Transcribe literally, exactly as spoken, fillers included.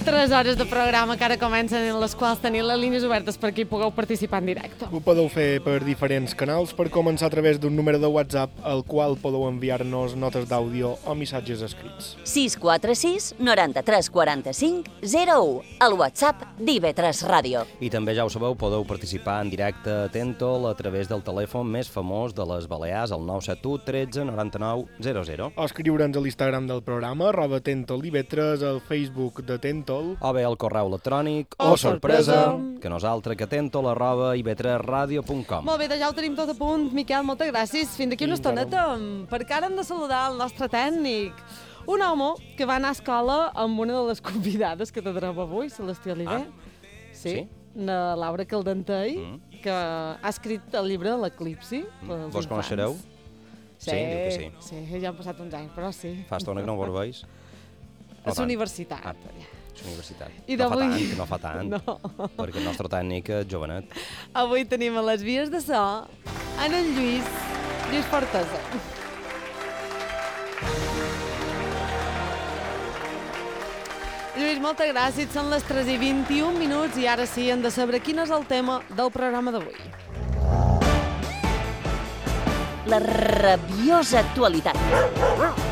Tres hores de programa que ara comencen, en les quals teniu les línies obertes per aquí pugueu participar en directe. Ho podeu fer per diferents canals, per començar a través d'un número de WhatsApp al qual podeu enviar-nos notes d'àudio o missatges escrits. sis quatre sis noranta-tres quaranta-cinc zero u, el WhatsApp d'I V tres Ràdio. I també, ja ho sabeu, podeu participar en directe a Tentol a través del telèfon més famós de les Balears, el nou set u tretze noranta-nou zero zero. O escriure'ns a l'Instagram del programa, arroba Tentol I V tres, al Facebook de Tentol, O bé el correu electrònic, Oh, sorpresa, que nosaltres que tentol arroba i v tres radio punt com. Molt bé, ja ho tenim tot a punt. Miquel, moltes gràcies. Fins d'aquí una Fins ara. estoneta, perquè ara hem de saludar el nostre tècnic. Un home que va anar a escola amb una de les convidades que tindrem avui, Celestí Oliver. Ah, Sí, sí? la Laura Caldentei, Mm. que ha escrit el llibre L'Eclipsi. Mm. Vos coneixereu? Sí, Sí, diu que sí, ja han passat uns anys, però sí. Fa estona que no vos veus? No És tant. universitat. Ah. allà. És universitat. I no fa d'avui- tant, que no fa tant, No. perquè el nostre tècnic és jovenet. Avui tenim a les vies de so en el Lluís, Lluís Fortesa. Lluís, moltes gràcies. Són les tres i vint-i-un minuts i ara sí hem de saber quin és el tema del programa d'avui. La rabiosa actualitat.